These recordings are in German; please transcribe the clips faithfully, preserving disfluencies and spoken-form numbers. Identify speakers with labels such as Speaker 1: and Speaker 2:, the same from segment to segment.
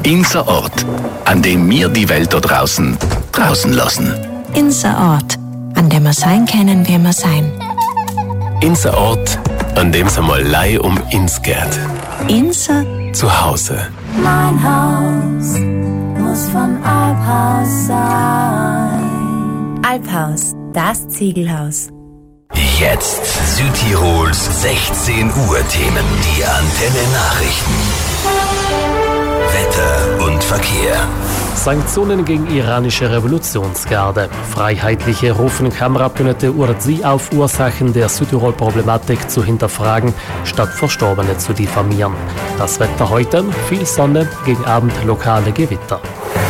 Speaker 1: Unser Ort, an dem wir die Welt da draußen draußen lassen.
Speaker 2: Unser Ort, an dem wir sein können, wie wir sein.
Speaker 3: Unser Ort, an dem es einmal lei um uns geht.
Speaker 2: Unser
Speaker 3: Zuhause.
Speaker 4: Mein Haus muss von Alphaus sein.
Speaker 5: Alphaus, das Ziegelhaus.
Speaker 6: Jetzt Südtirols sechzehn Uhr Themen, die Antenne Nachrichten. Wetter und Verkehr.
Speaker 7: Sanktionen gegen iranische Revolutionsgarde. Freiheitliche rufen Kammerabgeordnete Urzi auf, Ursachen der Südtirol-Problematik zu hinterfragen, statt Verstorbene zu diffamieren. Das Wetter heute, viel Sonne, gegen Abend lokale Gewitter.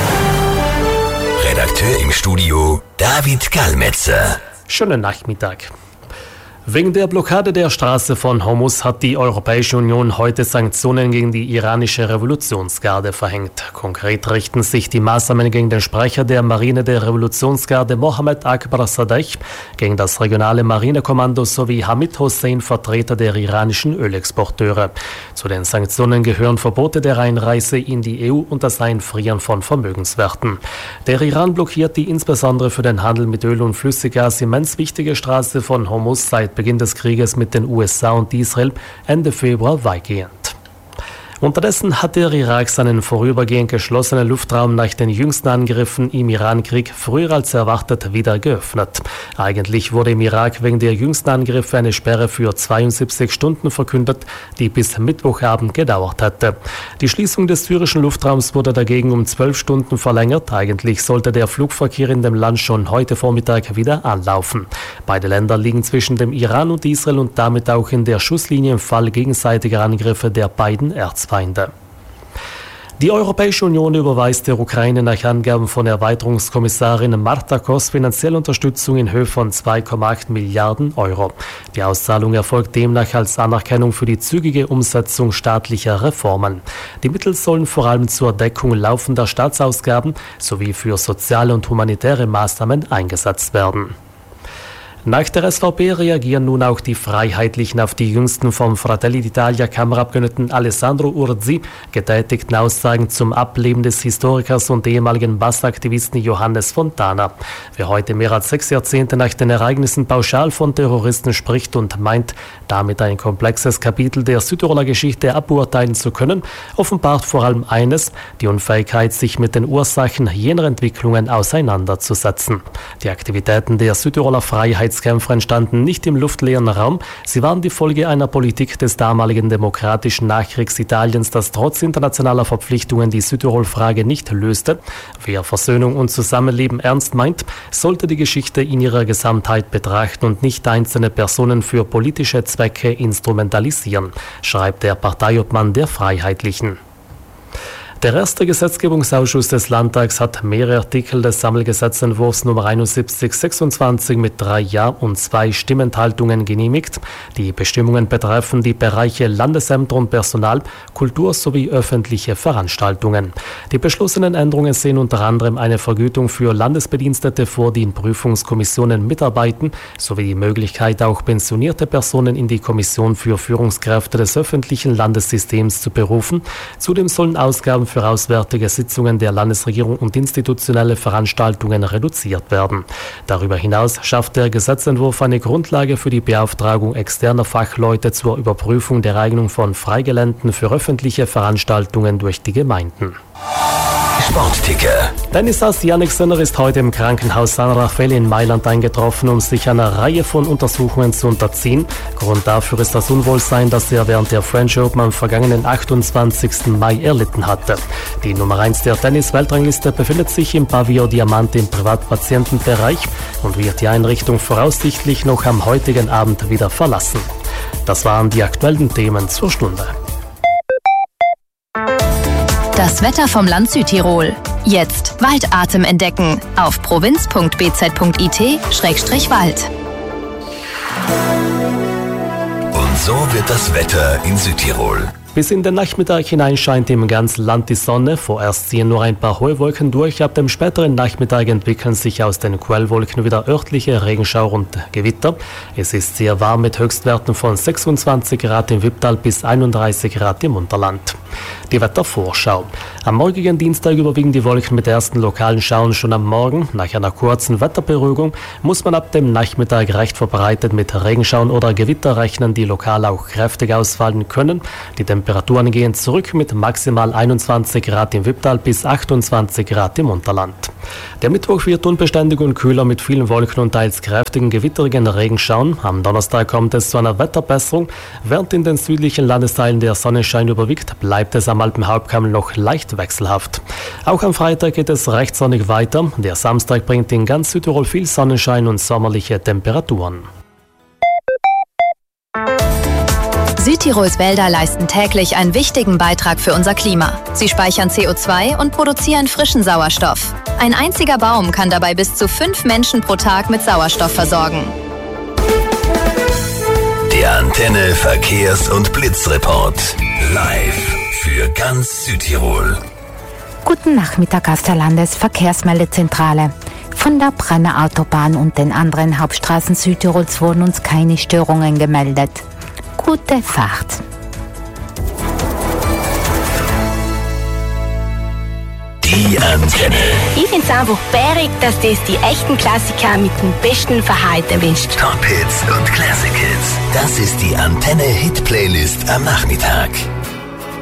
Speaker 6: Redakteur im Studio David Kalmetzer.
Speaker 7: Schönen Nachmittag. Wegen der Blockade der Straße von Hormuz hat die Europäische Union heute Sanktionen gegen die iranische Revolutionsgarde verhängt. Konkret richten sich die Maßnahmen gegen den Sprecher der Marine der Revolutionsgarde Mohammed Akbar Sadeh, gegen das regionale Marinekommando sowie Hamid Hossein, Vertreter der iranischen Ölexporteure. Zu den Sanktionen gehören Verbote der Einreise in die E U und das Einfrieren von Vermögenswerten. Der Iran blockiert die insbesondere für den Handel mit Öl und Flüssiggas immens wichtige Straße von Hormuz seit Beginn des Krieges mit den U S A und Israel Ende Februar weitgehend. Unterdessen hat der Irak seinen vorübergehend geschlossenen Luftraum nach den jüngsten Angriffen im Irankrieg früher als erwartet wieder geöffnet. Eigentlich wurde im Irak wegen der jüngsten Angriffe eine Sperre für zweiundsiebzig Stunden verkündet, die bis Mittwochabend gedauert hatte. Die Schließung des syrischen Luftraums wurde dagegen um zwölf Stunden verlängert. Eigentlich sollte der Flugverkehr in dem Land schon heute Vormittag wieder anlaufen. Beide Länder liegen zwischen dem Iran und Israel und damit auch in der Schusslinie im Fall gegenseitiger Angriffe der beiden Erzfeinde. Die Europäische Union überweist der Ukraine nach Angaben von Erweiterungskommissarin Marta Kos finanzielle Unterstützung in Höhe von zwei Komma acht Milliarden Euro. Die Auszahlung erfolgt demnach als Anerkennung für die zügige Umsetzung staatlicher Reformen. Die Mittel sollen vor allem zur Deckung laufender Staatsausgaben sowie für soziale und humanitäre Maßnahmen eingesetzt werden. Nach der S V P reagieren nun auch die Freiheitlichen auf die jüngsten vom Fratelli d'Italia Kammerabgeordneten Alessandro Urzi getätigten Aussagen zum Ableben des Historikers und ehemaligen Bassaktivisten Johannes Fontana. Wer heute mehr als sechs Jahrzehnte nach den Ereignissen pauschal von Terroristen spricht und meint, damit ein komplexes Kapitel der Südtiroler Geschichte aburteilen zu können, offenbart vor allem eines: die Unfähigkeit, sich mit den Ursachen jener Entwicklungen auseinanderzusetzen. Die Aktivitäten der Südtiroler Freiheit Kämpfer entstanden nicht im luftleeren Raum. Sie waren die Folge einer Politik des damaligen demokratischen Nachkriegsitaliens, das trotz internationaler Verpflichtungen die Südtirol-Frage nicht löste. Wer Versöhnung und Zusammenleben ernst meint, sollte die Geschichte in ihrer Gesamtheit betrachten und nicht einzelne Personen für politische Zwecke instrumentalisieren, schreibt der Parteiobmann der Freiheitlichen. Der erste Gesetzgebungsausschuss des Landtags hat mehrere Artikel des Sammelgesetzentwurfs Nummer einundsiebzig sechsundzwanzig mit drei Ja- und zwei Stimmenthaltungen genehmigt. Die Bestimmungen betreffen die Bereiche Landesämter und Personal, Kultur sowie öffentliche Veranstaltungen. Die beschlossenen Änderungen sehen unter anderem eine Vergütung für Landesbedienstete vor, die in Prüfungskommissionen mitarbeiten, sowie die Möglichkeit, auch pensionierte Personen in die Kommission für Führungskräfte des öffentlichen Landessystems zu berufen. Zudem sollen Ausgaben für auswärtige Sitzungen der Landesregierung und institutionelle Veranstaltungen reduziert werden. Darüber hinaus schafft der Gesetzentwurf eine Grundlage für die Beauftragung externer Fachleute zur Überprüfung der Eignung von Freigeländen für öffentliche Veranstaltungen durch die Gemeinden.
Speaker 6: Sportticker.
Speaker 7: Tennisass Jannik Sinner ist heute im Krankenhaus San Raffaele in Mailand eingetroffen, um sich einer Reihe von Untersuchungen zu unterziehen. Grund dafür ist das Unwohlsein, das er während der French Open am vergangenen achtundzwanzigsten Mai erlitten hatte. Die Nummer eins der Tennis-Weltrangliste befindet sich im Pavillon Diamante im Privatpatientenbereich und wird die Einrichtung voraussichtlich noch am heutigen Abend wieder verlassen. Das waren die aktuellen Themen zur Stunde.
Speaker 8: Das Wetter vom Land Südtirol. Jetzt Waldatem entdecken auf provinz punkt b z punkt i t Schrägstrich Wald.
Speaker 6: Und so wird das Wetter in Südtirol.
Speaker 7: Bis in den Nachmittag hinein scheint im ganzen Land die Sonne. Vorerst ziehen nur ein paar hohe Wolken durch. Ab dem späteren Nachmittag entwickeln sich aus den Quellwolken wieder örtliche Regenschauer und Gewitter. Es ist sehr warm mit Höchstwerten von sechsundzwanzig Grad im Wipptal bis einunddreißig Grad im Unterland. Die Wettervorschau. Am morgigen Dienstag überwiegen die Wolken mit ersten lokalen Schauern schon am Morgen. Nach einer kurzen Wetterberuhigung muss man ab dem Nachmittag recht verbreitet mit Regenschauern oder Gewitter rechnen, die lokal auch kräftig ausfallen können. Die Temperaturen gehen zurück mit maximal einundzwanzig Grad im Wipptal bis achtundzwanzig Grad im Unterland. Der Mittwoch wird unbeständig und kühler mit vielen Wolken und teils kräftigen gewitterigen Regenschauern. Am Donnerstag kommt es zu einer Wetterbesserung. Während in den südlichen Landesteilen der Sonnenschein überwiegt, bleibt es am Alpenhauptkamm noch leicht wechselhaft. Auch am Freitag geht es recht sonnig weiter. Der Samstag bringt in ganz Südtirol viel Sonnenschein und sommerliche Temperaturen.
Speaker 8: Südtirols Wälder leisten täglich einen wichtigen Beitrag für unser Klima. Sie speichern C O zwei und produzieren frischen Sauerstoff. Ein einziger Baum kann dabei bis zu fünf Menschen pro Tag mit Sauerstoff versorgen.
Speaker 6: Der Antenne Verkehrs- und Blitzreport. Live für ganz Südtirol.
Speaker 5: Guten Nachmittag aus der Landesverkehrsmeldezentrale. Von der Brenner Autobahn und den anderen Hauptstraßen Südtirols wurden uns keine Störungen gemeldet. Gute Fahrt.
Speaker 6: Die Antenne.
Speaker 9: Ich finde es einfach bärig, dass das die echten Klassiker mit dem besten Verhalten erwischt.
Speaker 6: Top Hits und Classic Hits. Das ist die Antenne Hit Playlist am Nachmittag.